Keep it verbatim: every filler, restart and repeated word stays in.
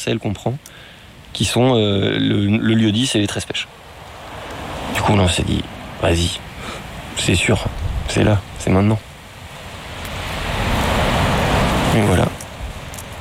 parcelle qu'on prend, qui sont euh, le, le lieu dix et les treize pêches. Du coup, là, on s'est dit, vas-y, c'est sûr, c'est là, c'est maintenant. Et voilà.